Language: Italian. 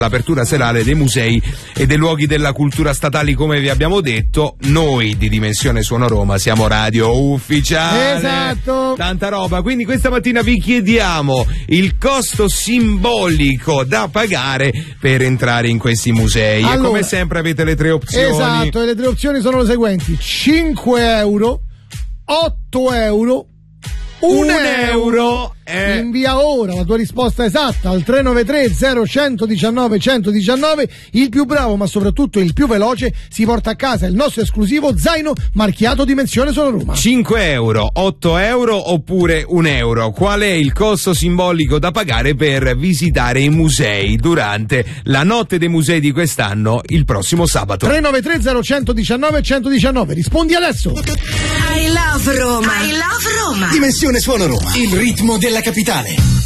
l'apertura serale dei musei e dei luoghi della cultura statali, come vi abbiamo detto. Noi di Dimensione Suono Roma siamo radio ufficiale. Esatto. Tanta roba, quindi questa mattina vi chiediamo il costo simbolico da pagare per entrare in questi musei. Allora, e come sempre avete le 3 opzioni. Esatto, e le 3 opzioni sono le seguenti: 5 euro, 8 euro, 1 euro. Invia ora la tua risposta esatta al 393 0119 119. Il più bravo, ma soprattutto il più veloce, si porta a casa il nostro esclusivo zaino marchiato Dimensione Suono Roma. 5 euro, 8 euro oppure 1 euro. Qual è il costo simbolico da pagare per visitare i musei durante la notte dei musei di quest'anno, il prossimo sabato? 393 0119 119. Rispondi adesso. I love Roma. I love Roma. Dimensione Suono Roma, il ritmo della capitale.